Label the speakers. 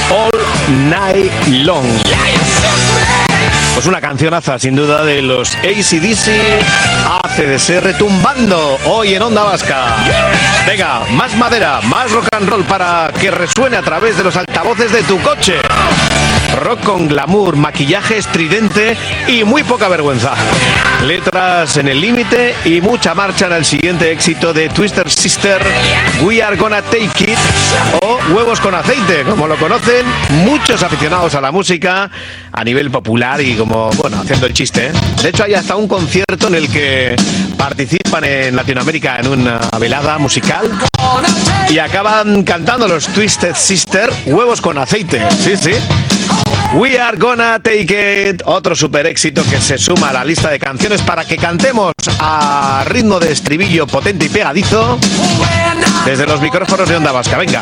Speaker 1: All Night Long. Pues una cancionaza, sin duda, de los AC/DC, AC/DC retumbando hoy en Onda Vasca. Venga, más madera, más rock and roll para que resuene a través de los altavoces de tu coche. Rock con glamour, maquillaje estridente y muy poca vergüenza. Letras en el límite y mucha marcha en el siguiente éxito de Twisted Sister, We Are Gonna Take It, o Huevos con Aceite, como lo conocen muchos aficionados a la música a nivel popular y como, bueno, haciendo el chiste, ¿eh? De hecho, hay hasta un concierto en el que participan en Latinoamérica en una velada musical y acaban cantando los Twisted Sister Huevos con Aceite. Sí, sí. We Are Gonna Take It, otro super éxito que se suma a la lista de canciones para que cantemos a ritmo de estribillo potente y pegadizo desde los micrófonos de Onda Vasca. Venga.